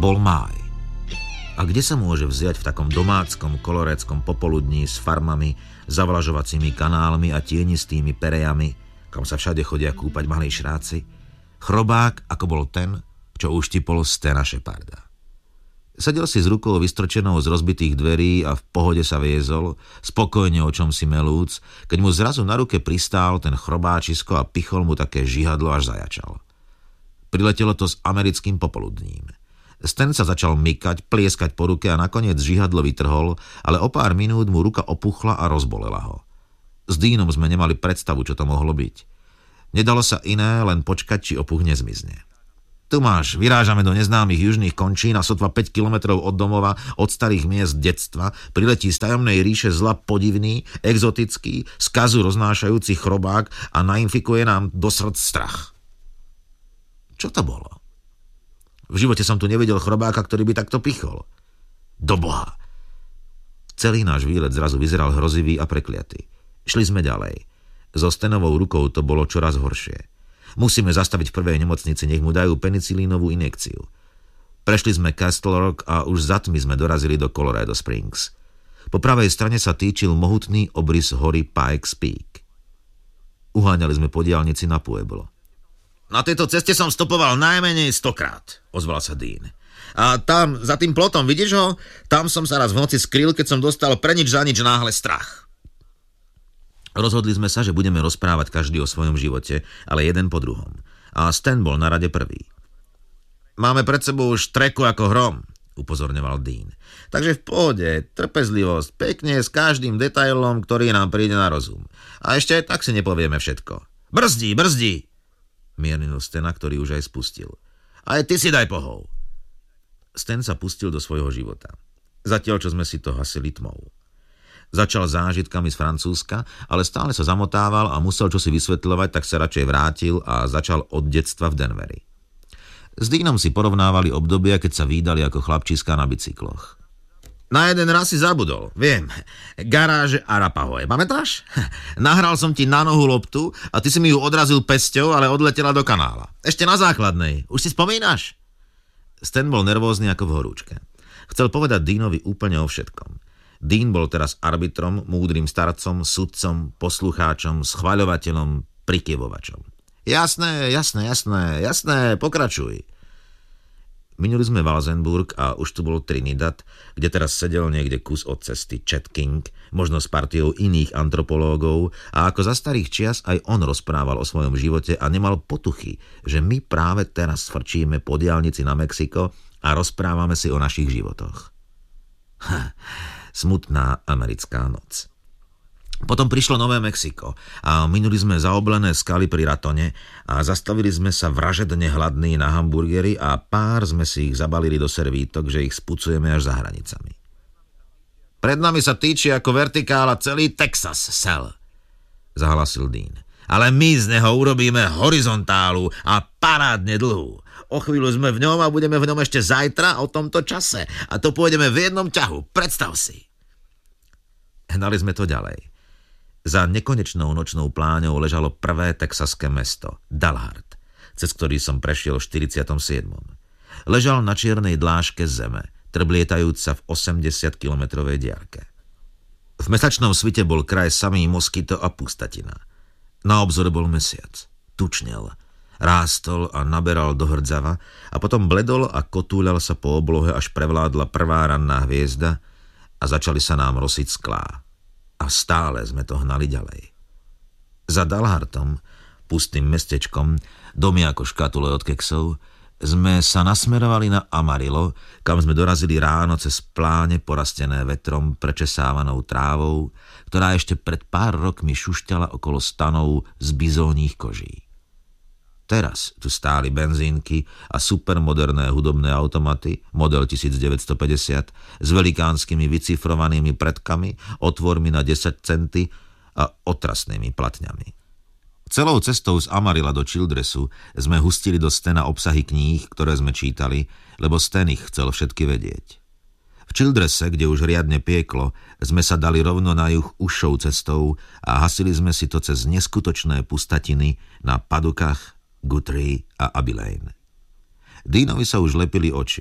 Bol máj. A kde sa môže vziať v takom domáckom koloréckom popoludní s farmami, zavlažovacími kanálmi a tienistými perejami, kam sa všade chodia kúpať malí šráci, chrobák, ako bol ten, čo uštipol Stena Sheparda. Sedel si s rukou vystrčenou z rozbitých dverí a v pohode sa viezol, spokojne o čom si melúc, keď mu zrazu na ruke pristál ten chrobáčisko a pichol mu také žihadlo, až zajačal. Priletelo to s americkým popoludním. Sten sa začal mykať, plieskať po ruke a nakoniec žihadlo vytrhol, ale o pár minút mu ruka opuchla a rozbolela ho. S Deanom sme nemali predstavu, čo to mohlo byť. Nedalo sa iné, len počkať, či opuch nezmizne. Tu máš, vyrážame do neznámych južných končín a sotva 5 kilometrov od domova, od starých miest detstva, priletí z tajomnej ríše zla podivný, exotický, skazu roznášajúci chrobák a nainfikuje nám do srdc strach. Čo to bolo? V živote som tu nevidel chrobáka, ktorý by takto pichol. Doboha! Celý náš výlet zrazu vyzeral hrozivý a prekliatý. Šli sme ďalej. So Stenovou rukou to bolo čoraz horšie. Musíme zastaviť v prvej nemocnici, nech mu dajú penicilínovú injekciu. Prešli sme Castle Rock a už za tmy sme dorazili do Colorado Springs. Po pravej strane sa týčil mohutný obrys hory Pikes Peak. Uháňali sme po diaľnici na Pueblo. Na tejto ceste som stopoval najmenej 100-krát, ozval sa Dean. A tam, za tým plotom, vidíš ho? Tam som sa raz v noci skryl, keď som dostal pre nič za nič náhle strach. Rozhodli sme sa, že budeme rozprávať každý o svojom živote, ale jeden po druhom. A Stan bol na rade prvý. Máme pred sebou už treku ako hrom, upozorňoval Dean. Takže v pohode, trpezlivosť, pekne s každým detailom, ktorý nám príde na rozum. A ešte aj tak si nepovieme všetko. Brzdí, miernil Stana, ktorý už aj spustil. Aj ty si daj pohov. Stan sa pustil do svojho života. Zatiaľ, čo sme si to hasili tmou. Začal zážitkami z Francúzska, ale stále sa zamotával a musel čosi vysvetľovať, tak sa radšej vrátil a začal od detstva v Denveri. S Deanom si porovnávali obdobia, keď sa vídali ako chlapčíska na bicykloch. Na jeden raz si zabudol, viem. Garáže Arapahoe, pamätáš? Nahral som ti na nohu loptu a ty si mi ju odrazil pesťou, ale odletela do kanála. Ešte na základnej. Už si spomínaš? Stan bol nervózny ako v horúčke. Chcel povedať Deanovi úplne o všetkom. Dean bol teraz arbitrom, múdrym starcom, sudcom, poslucháčom, schvaľovateľom, prikyvovačom. Jasné, pokračuj. Minuli sme Walsenburg a už tu bol Trinidad, kde teraz sedel niekde kus od cesty Chet King, možno s partiou iných antropológov, a ako za starých čias aj on rozprával o svojom živote a nemal potuchy, že my práve teraz svrčíme po diaľnici na Mexiko a rozprávame si o našich životoch. Smutná americká noc. Potom prišlo Nové Mexiko a minuli sme zaoblené skaly pri Ratone a zastavili sme sa vražedne hladní na hamburgery a pár sme si ich zabalili do servítok, že ich spucujeme až za hranicami. Pred nami sa týči ako vertikála celý Texas, Sel, zahlasil Dean. Ale my z neho urobíme horizontálu a parádne dlhú. O chvíľu sme v ňom a budeme v ňom ešte zajtra o tomto čase. A to pôjdeme v jednom ťahu. Predstav si. Hnali sme to ďalej. Za nekonečnou nočnou pláňou ležalo prvé texaské mesto, Dalhart, cez ktorý som prešiel v 47. Ležal na čiernej dláške zeme, trblietajúc sa v 80-kilometrovej diaľke. V mesačnom svite bol kraj samý moskyto a pustatina. Na obzore bol mesiac. Tučnel. Rástol a naberal do hrdzava a potom bledol a kotúľal sa po oblohe, až prevládla prvá ranná hviezda a začali sa nám rosiť sklá. A stále sme to hnali ďalej. Za Dalhartom, pustým mestečkom, domy ako škatule od keksov, sme sa nasmerovali na Amarillo, kam sme dorazili ráno cez pláne porastené vetrom prečesávanou trávou, ktorá ešte pred pár rokmi šušťala okolo stanov z bizónnych koží. Teraz tu stáli benzínky a supermoderné hudobné automaty, model 1950, s velikánskymi vycifrovanými predkami, otvormi na 10 centy a otrasnými platňami. Celou cestou z Amarilla do Childressu sme hustili do Stana obsahy kníh, ktoré sme čítali, lebo Stan ich chcel všetky vedieť. V Childresse, kde už riadne pieklo, sme sa dali rovno na juh užšou cestou a hasili sme si to cez neskutočné pustatiny na Padukách, Guthrie a Abilene. Deanovi sa už lepili oči.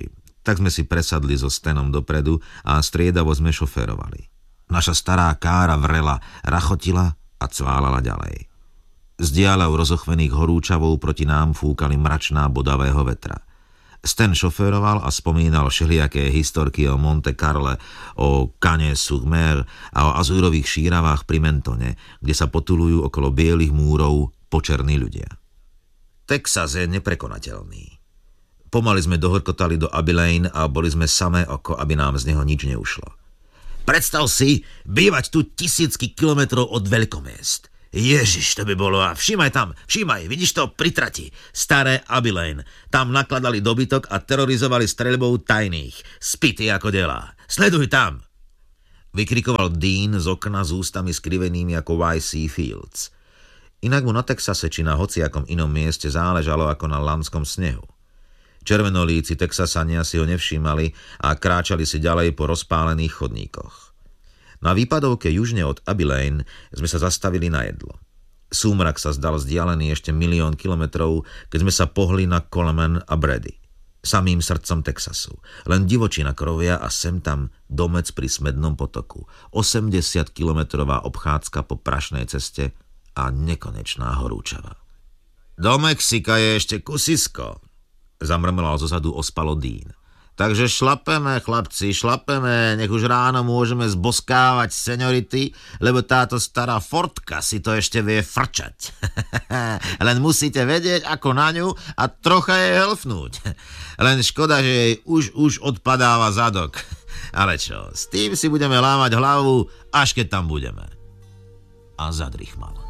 Tak sme si presadli so Stenom dopredu a striedavo sme šoférovali. Naša stará kára vrela, rachotila a cválala ďalej. Z diaľav rozochvených horúčavou proti nám fúkali mračná bodavého vetra. Sten šoféroval a spomínal všelijaké historky o Monte Carle, o Cannes sur Mer a o azúrových šíravách pri Mentone, kde sa potulujú okolo bielých múrov počerní ľudia. Texas je neprekonateľný. Pomaly sme dohorkotali do Abilene a boli sme samé oko, aby nám z neho nič neušlo. Predstav si, bývať tu tisícky kilometrov od veľkomiest. Ježiš, to by bolo. A všímaj, vidíš to pri trati. Staré Abilene. Tam nakladali dobytok a terorizovali streľbou tajných. Spity ako delá. Sleduj tam. Vykrikoval Dean z okna s ústami skrivenými ako Y.C. Fields. Inak mu na Texase či na hociakom inom mieste záležalo ako na lanskom snehu. Červenolíci Texasania si ho nevšímali a kráčali si ďalej po rozpálených chodníkoch. Na výpadovke južne od Abilene sme sa zastavili na jedlo. Súmrak sa zdal vzdialený ešte 1 000 000 kilometrov, keď sme sa pohli na Coleman a Brady. Samým srdcom Texasu. Len divočina krovia a sem tam domec pri Smednom potoku. 80-kilometrová obchádzka po prašnej ceste a nekonečná horúčava. Do Mexika je ešte kusisko, zamrmlal zozadu ospalo Dean. Takže šlapeme, chlapci, šlapeme, nech už ráno môžeme zboskávať seniority, lebo táto stará Fordka si to ešte vie frčať. Len musíte vedieť, ako na ňu a trocha jej helfnúť. Len škoda, že jej už odpadáva zadok. Ale čo, s tým si budeme lámať hlavu, až keď tam budeme. A zadrychmal.